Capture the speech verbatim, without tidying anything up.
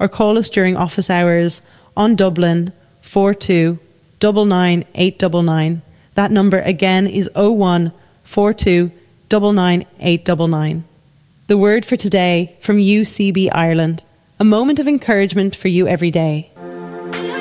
or call us during office hours on Dublin four two nine nine eight nine nine. That number again is oh one four two nine nine eight nine nine. The word for today from U C B Ireland, a moment of encouragement for you every day.